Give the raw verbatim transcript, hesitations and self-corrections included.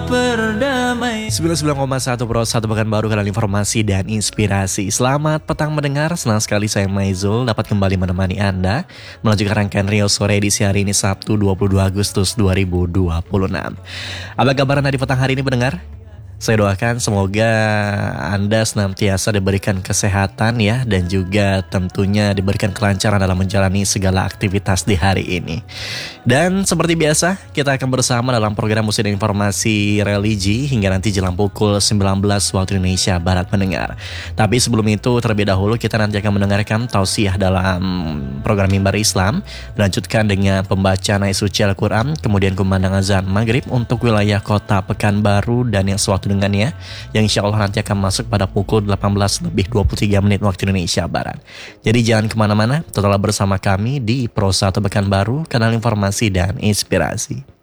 perdamaian. sembilan puluh sembilan koma satu Pro satu Pekanbaru, kanal informasi dan inspirasi. Selamat petang mendengar, senang sekali saya Maizul dapat kembali menemani Anda melanjutkan rangkaian Rio Sore edisi hari ini Sabtu dua puluh dua Agustus dua ribu dua puluh enam. Apa kabar Anda di petang hari ini pendengar? Saya doakan semoga Anda senantiasa diberikan kesehatan ya, dan juga tentunya diberikan kelancaran dalam menjalani segala aktivitas di hari ini. Dan seperti biasa, kita akan bersama dalam program Musik dan Informasi Religi hingga nanti jelang pukul sembilan belas waktu Indonesia Barat mendengar. Tapi sebelum itu terlebih dahulu kita nanti akan mendengarkan tausiah dalam program Mimbar Islam, dilanjutkan dengan pembacaan ayat suci Al-Quran, kemudian kumandang azan maghrib untuk wilayah kota Pekanbaru dan yang sewaktu dengannya, yang insya Allah nanti akan masuk pada pukul delapan belas lebih dua puluh tiga menit waktu Indonesia Barat. Jadi jangan kemana-mana, tetaplah bersama kami di Pro satu Pekanbaru, kanal informasi dan inspirasi.